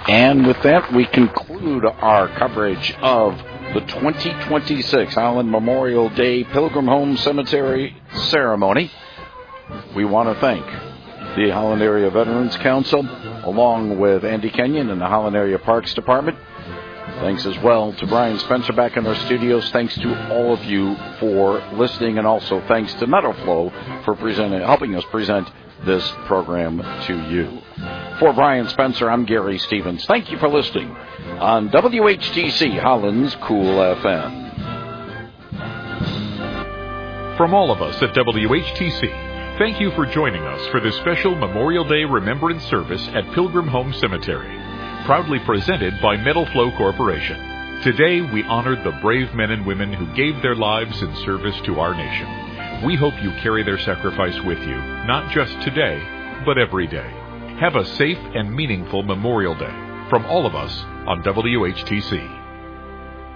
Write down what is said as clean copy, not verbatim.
And with that, we conclude our coverage of the 2026 Holland Memorial Day Pilgrim Home Cemetery ceremony. We want to thank the Holland Area Veterans Council, along with Andy Kenyon and the Holland Area Parks Department. Thanks as well to Brian Spencer back in our studios. Thanks to all of you for listening, and also thanks to Meadowflow for helping us present this program to you. For Brian Spencer, I'm Gary Stevens. Thank you for listening on WHTC Holland's Cool FM. From all of us at WHTC, thank you for joining us for this special Memorial Day Remembrance Service at Pilgrim Home Cemetery, proudly presented by Meadowflow Corporation. Today, we honored the brave men and women who gave their lives in service to our nation. We hope you carry their sacrifice with you, not just today, but every day. Have a safe and meaningful Memorial Day from all of us on WHTC.